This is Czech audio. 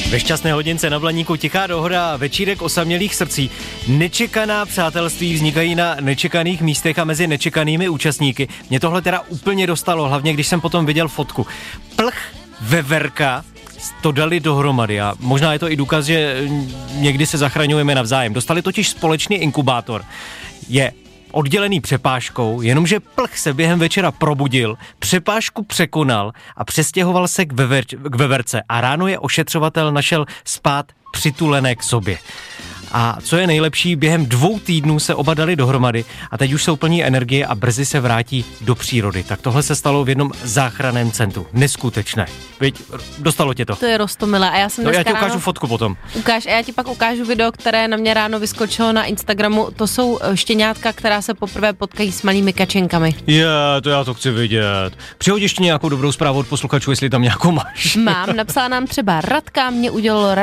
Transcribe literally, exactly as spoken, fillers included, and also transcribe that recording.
Ve šťastné hodince na Blaníku tichá dohoda, večírek osamělých srdcí. Nečekaná přátelství vznikají na nečekaných místech a mezi nečekanými účastníky. Mě tohle teda úplně dostalo, hlavně když jsem potom viděl fotku. Plch, veverka, to dali dohromady a možná je to i důkaz, že někdy se zachraňujeme navzájem. Dostali totiž společný inkubátor. Je oddělený přepážkou, jenomže plch se během večera probudil, přepážku překonal a přestěhoval se k, vever, k veverce a ráno je ošetřovatel našel spát přitulené k sobě. A co je nejlepší, během dvou týdnů se oba dali dohromady a teď už jsou plní energie a brzy se vrátí do přírody. Tak tohle se stalo v jednom záchranném centru. Neskutečné. Viď, dostalo tě to. To je roztomilé. A já jsem no, já ti ukážu ráno... fotku potom. Ukáž, a já ti pak ukážu video, které na mě ráno vyskočilo na Instagramu. To jsou štěňátka, která se poprvé potkají s malými kačenkami. Je, to já to chci vidět. Přihodíš ti nějakou dobrou zprávu od posluchačů, jestli tam nějakou máš. Mám, napsala nám třeba Radka, mě udělalo